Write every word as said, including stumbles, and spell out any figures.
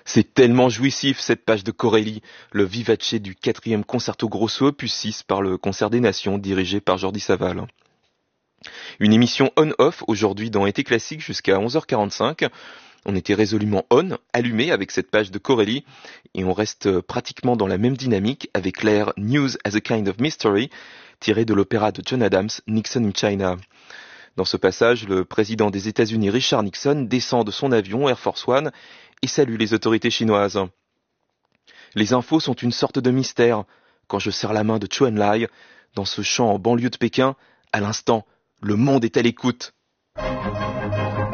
C'est tellement jouissif cette page de Corelli, le vivace du quatrième concerto grosso opus six par le Concert des Nations dirigé par Jordi Savall. Une émission on-off aujourd'hui dans Été Classique jusqu'à onze heures quarante-cinq. On était résolument on, allumé avec cette page de Corelli, et on reste pratiquement dans la même dynamique avec l'air News as a Kind of Mystery, tiré de l'opéra de John Adams, Nixon in China. Dans ce passage, le président des États-Unis Richard Nixon descend de son avion Air Force One et salue les autorités chinoises. Les infos sont une sorte de mystère. Quand je serre la main de Chou En-lai, dans ce champ en banlieue de Pékin, à l'instant, le monde est à l'écoute.